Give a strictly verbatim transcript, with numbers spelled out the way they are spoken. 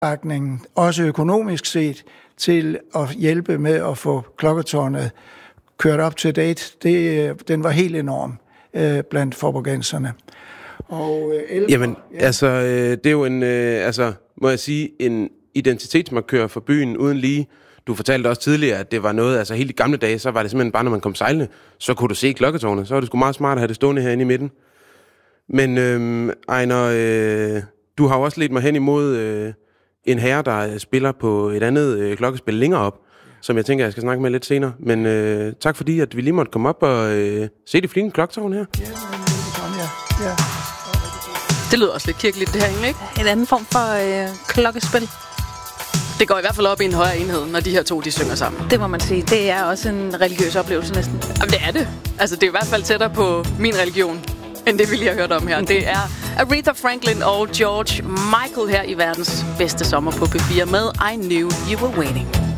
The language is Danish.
opbakningen, også økonomisk set, til at hjælpe med at få klokketårnet kørt op til date. Det, den var helt enorm øh, blandt faaborgenserne. Og øh, ældre, Jamen, ja. altså, øh, det er jo en, øh, altså, må jeg sige, en identitetsmarkør for byen uden lige. Du fortalte også tidligere, at det var noget, altså helt i gamle dage, så var det simpelthen bare, når man kom sejlende, så kunne du se klokketårnet. Så var det sgu meget smart at have det stående herinde i midten. Men, øh, Ejner, øh, du har jo også ledt mig hen imod øh, en herre, der spiller på et andet øh, klokkespil længere op, som jeg tænker, jeg skal snakke med lidt senere. Men øh, tak fordi, at vi lige måtte komme op og øh, se det flinke klokketårn her. Ja, ja, ja. Det lyder også lidt kirkeligt, det her, ikke? En anden form for øh, klokkespil. Det går i hvert fald op i en højere enhed, når de her to, de synger sammen. Det må man sige. Det er også en religiøs oplevelse næsten. Jamen, det er det. Altså, det er i hvert fald tættere på min religion, end det vi lige har hørt om her. Det er Aretha Franklin og George Michael her i verdens bedste sommer på P fire med I Knew You Were Waiting.